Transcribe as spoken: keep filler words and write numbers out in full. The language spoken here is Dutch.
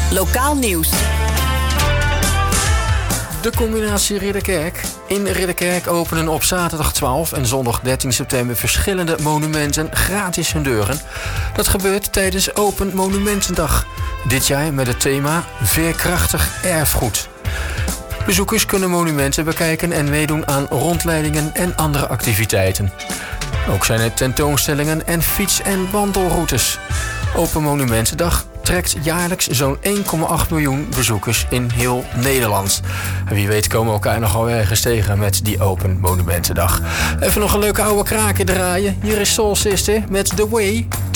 Lokaal nieuws. De combinatie Ridderkerk. In Ridderkerk openen op zaterdag twaalf en zondag dertien september verschillende monumenten gratis hun deuren. Dat gebeurt tijdens Open Monumentendag. Dit jaar met het thema Veerkrachtig erfgoed. Bezoekers kunnen monumenten bekijken en meedoen aan rondleidingen en andere activiteiten. Ook zijn er tentoonstellingen en fiets- en wandelroutes. Open Monumentendag trekt jaarlijks zo'n één komma acht miljoen bezoekers in heel Nederland. En wie weet komen we elkaar nogal ergens tegen met die Open Monumentendag. Even nog een leuke oude kraker draaien. Hier is Soul Sister met The Way